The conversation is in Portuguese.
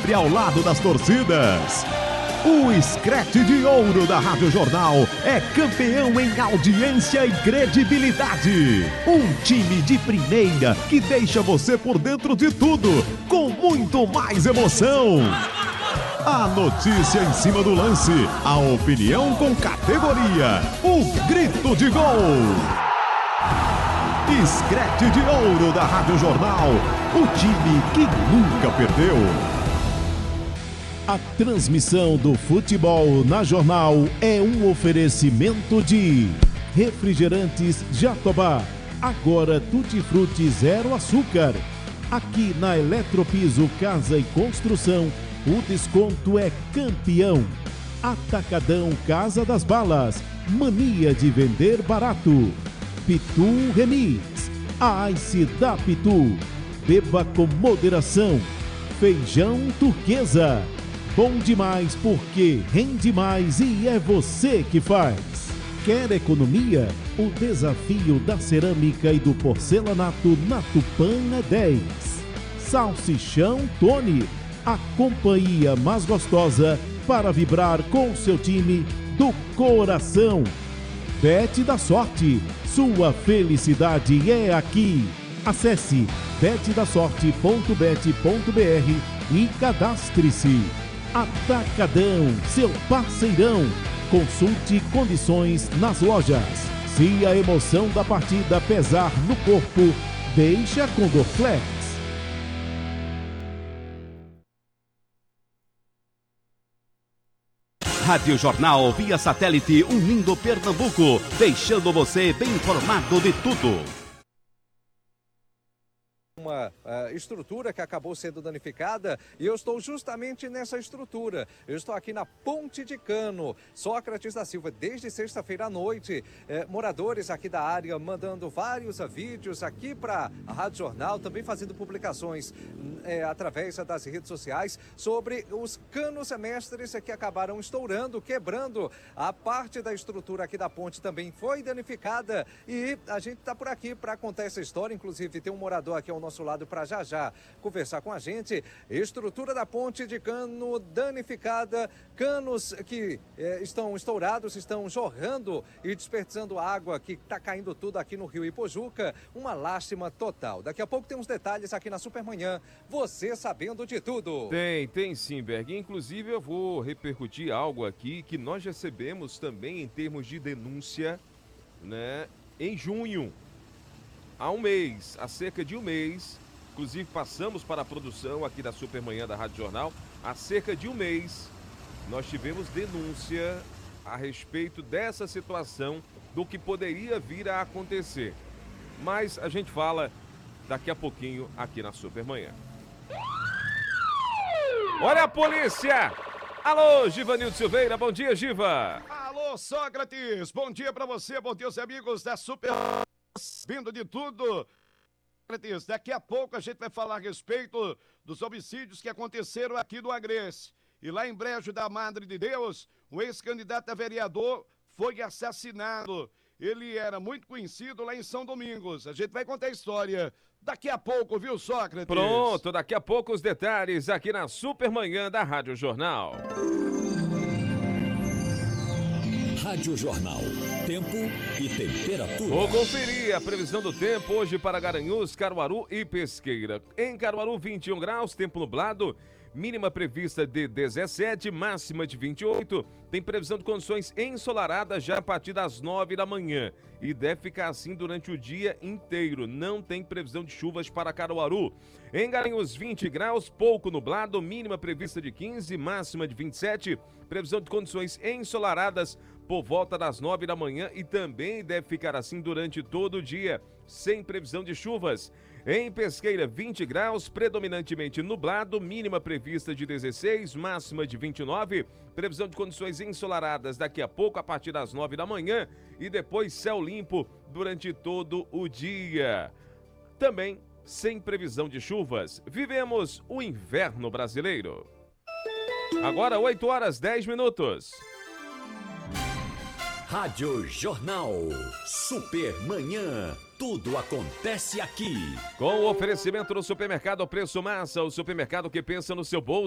sempre ao lado das torcidas. O Scratch de Ouro da Rádio Jornal é campeão em audiência e credibilidade. Um time de primeira que deixa você por dentro de tudo, com muito mais emoção. A notícia em cima do lance, a opinião com categoria, o grito de gol. Scratch de Ouro da Rádio Jornal, o time que nunca perdeu. A transmissão do futebol na Jornal é um oferecimento de Refrigerantes Jatobá, agora tutti-frutti zero açúcar. Aqui na Eletropiso Casa e Construção, o desconto é campeão. Atacadão Casa das Balas, mania de vender barato. Pitu Remix, a Ice da Pitu. Beba com moderação. Feijão Turquesa. Bom demais porque rende mais e é você que faz. Quer economia? O desafio da cerâmica e do porcelanato na Tupã é 10. Salsichão Tony, a companhia mais gostosa para vibrar com seu time do coração. Bet da Sorte, sua felicidade é aqui. Acesse betdasorte.bet.br e cadastre-se. Atacadão, seu parceirão. Consulte condições nas lojas. Se a emoção da partida pesar no corpo, deixa com Dorflex. Rádio Jornal via satélite unindo Pernambuco, deixando você bem informado de tudo. Uma estrutura que acabou sendo danificada e eu estou justamente nessa estrutura. Eu estou aqui na Ponte de Cano, Sócrates da Silva, desde sexta-feira à noite. Moradores aqui da área mandando vários vídeos aqui para a Rádio Jornal, também fazendo publicações através das redes sociais sobre os canos semestres que acabaram estourando, quebrando. A parte da estrutura aqui da ponte também foi danificada e a gente está por aqui para contar essa história. Inclusive tem um morador aqui ao nosso lado para já conversar com a gente. Estrutura da Ponte de Cano danificada, canos que estão estourados, estão jorrando e desperdiçando água, que está caindo tudo aqui no Rio Ipojuca. Uma lástima total. Daqui a pouco tem uns detalhes aqui na Supermanhã, você sabendo de tudo. Tem sim, Berg. Inclusive eu vou repercutir algo aqui que nós recebemos também em termos de denúncia, né, em junho. Há cerca de um mês, inclusive passamos para a produção aqui da Supermanhã da Rádio Jornal, há cerca de um mês nós tivemos denúncia a respeito dessa situação, do que poderia vir a acontecer. Mas a gente fala daqui a pouquinho aqui na Supermanhã. Olha a polícia! Alô, Givanildo Silveira, bom dia, Giva! Alô, Sócrates, bom dia para você, bom dia aos amigos da Super... Vindo de tudo. Daqui a pouco a gente vai falar a respeito dos homicídios que aconteceram aqui no Agreste. E lá em Brejo da Madre de Deus, o ex-candidato a vereador foi assassinado. Ele era muito conhecido lá em São Domingos. A gente vai contar a história daqui a pouco, viu, Sócrates? Pronto, daqui a pouco os detalhes aqui na Supermanhã da Rádio Jornal. Rádio Jornal, tempo e temperatura. Vou conferir a previsão do tempo hoje para Garanhuns, Caruaru e Pesqueira. Em Caruaru, 21 graus, tempo nublado, mínima prevista de 17, máxima de 28. Tem previsão de condições ensolaradas já a partir das 9 da manhã. E deve ficar assim durante o dia inteiro. Não tem previsão de chuvas para Caruaru. Em Garanhuns, 20 graus, pouco nublado, mínima prevista de 15, máxima de 27. Previsão de condições ensolaradas por volta das 9 da manhã e também deve ficar assim durante todo o dia, sem previsão de chuvas. Em Pesqueira, 20 graus, predominantemente nublado, mínima prevista de 16, máxima de 29. Previsão de condições ensolaradas daqui a pouco, a partir das 9 da manhã, e depois céu limpo durante todo o dia. Também sem previsão de chuvas. Vivemos o inverno brasileiro. Agora, 8 horas 10 minutos. Rádio Jornal, Supermanhã, tudo acontece aqui. Com o oferecimento do Supermercado Preço Massa, o supermercado que pensa no seu bolso.